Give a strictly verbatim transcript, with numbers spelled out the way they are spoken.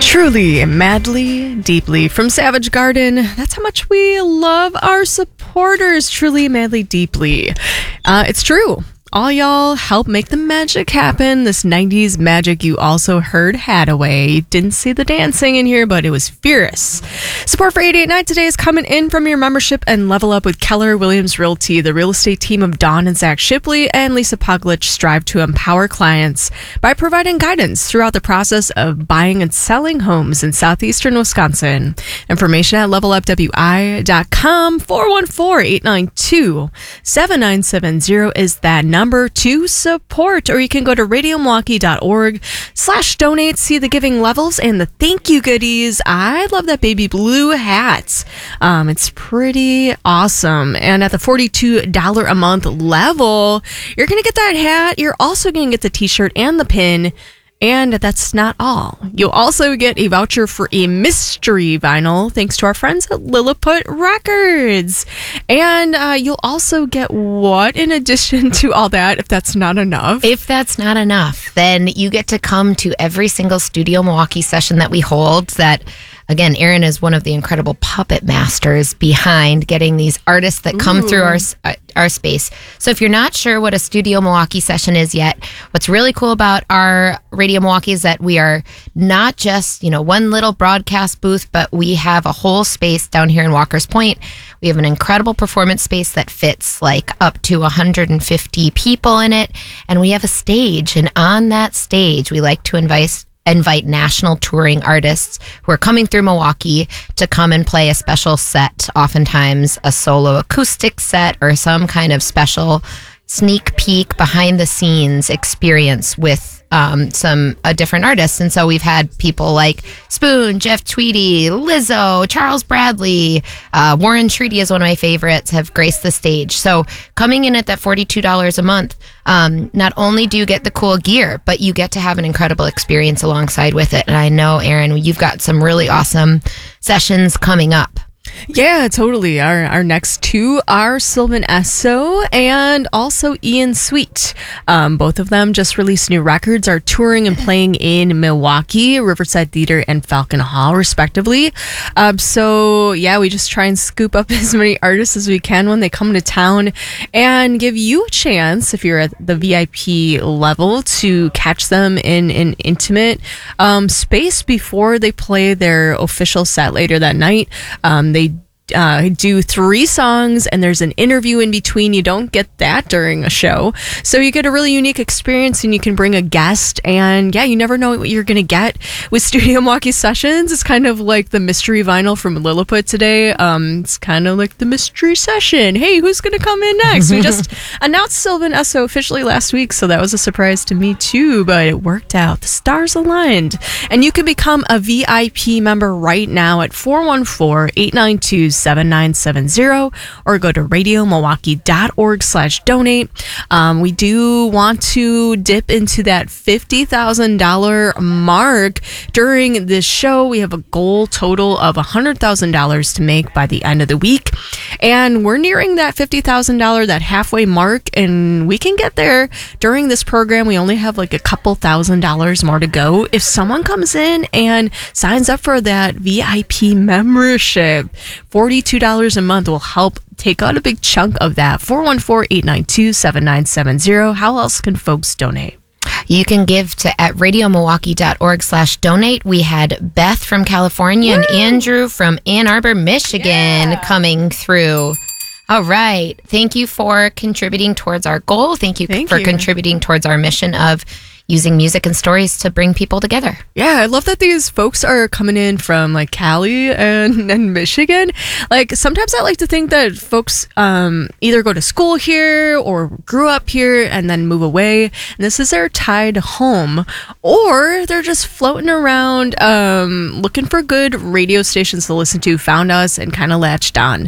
Truly, madly, deeply from Savage Garden. That's how much we love our supporters. Truly, madly, deeply. Uh, it's true. All y'all help make the magic happen. This nineties magic you also heard Hadaway. You didn't see the dancing in here, but it was fierce. Support for eighty-eight point nine today is coming in from your membership and level up with Keller Williams Realty. The real estate team of Dawn and Zach Shipley and Lisa Poglich strive to empower clients by providing guidance throughout the process of buying and selling homes in southeastern Wisconsin. Information at level up w i dot com. four one four, eight nine two, seven nine seven zero is that number to support, or you can go to radio milwaukee dot org slash donate, see the giving levels and the thank you goodies. I love that baby blue hat. Um, it's pretty awesome. And at the forty-two dollars a month level, you're going to get that hat. You're also going to get the t-shirt and the pin. And that's not all. You'll also get a voucher for a mystery vinyl thanks to our friends at Lilliput Records. And uh, you'll also get what in addition to all that, if that's not enough? If that's not enough, then you get to come to every single Studio Milwaukee session that we hold. That, again, Aaron is one of the incredible puppet masters behind getting these artists that come Ooh. through our uh, our space. So if you're not sure what a Studio Milwaukee session is yet, what's really cool about our Radio Milwaukee is that we are not just, you know, one little broadcast booth, but we have a whole space down here in Walker's Point. We have an incredible performance space that fits like up to one hundred fifty people in it. And we have a stage. And on that stage, we like to invite invite national touring artists who are coming through Milwaukee to come and play a special set, oftentimes a solo acoustic set or some kind of special sneak peek behind the scenes experience with um, some uh, different artists. And so we've had people like Spoon, Jeff Tweedy, Lizzo, Charles Bradley, uh, Warren Treaty is one of my favorites, have graced the stage. So coming in at that forty-two dollars a month, um, not only do you get the cool gear, but you get to have an incredible experience alongside with it. And I know, Aaron, you've got some really awesome sessions coming up. Yeah, totally. Our our next two are Sylvan Esso and also Ian Sweet. Um, both of them just released new records, are touring and playing in Milwaukee, Riverside Theater, and Falcon Hall, respectively. Um, so, yeah, we just try and scoop up as many artists as we can when they come to town and give you a chance, if you're at the V I P level, to catch them in an intimate um, space before they play their official set later that night. Um, they Uh, do three songs and there's an interview in between. You don't get that during a show. So you get a really unique experience and you can bring a guest, and yeah, you never know what you're going to get with Studio Milwaukee Sessions. It's kind of like the mystery vinyl from Lilliput today. Um, it's kind of like the mystery session. Hey, who's going to come in next? We just announced Sylvan Esso officially last week, so that was a surprise to me too, but it worked out. The stars aligned. And you can become a V I P member right now at four one four, eight nine two, seven nine seven zero or go to radio milwaukee dot org slash donate. Um, we do want to dip into that fifty thousand dollars mark during this show. We have a goal total of one hundred thousand dollars to make by the end of the week. And we're nearing that fifty thousand dollars, that halfway mark, and we can get there during this program. We only have like a couple thousand dollars more to go. If someone comes in and signs up for that V I P membership, forty-two dollars a month will help take out a big chunk of that. four one four, eight nine two, seven nine seven zero. How else can folks donate? You can give to at radio milwaukee dot org slash donate. We had Beth from California Woo! and Andrew from Ann Arbor, Michigan yeah. coming through. All right. Thank you for contributing towards our goal. Thank you Thank for you. contributing towards our mission of using music and stories to bring people together. Yeah, I love that these folks are coming in from like Cali and, and Michigan. Like sometimes I like to think that folks um, either go to school here or grew up here and then move away, and this is their tie to home, or they're just floating around um, looking for good radio stations to listen to, found us and kind of latched on.